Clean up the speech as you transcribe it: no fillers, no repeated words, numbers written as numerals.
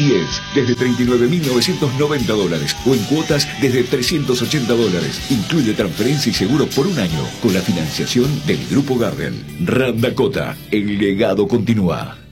10 desde $39.990 o en cuotas desde $380. Incluye transferencia y seguro por un año con la financiación del Grupo Gardel. Randakota, el legado continúa.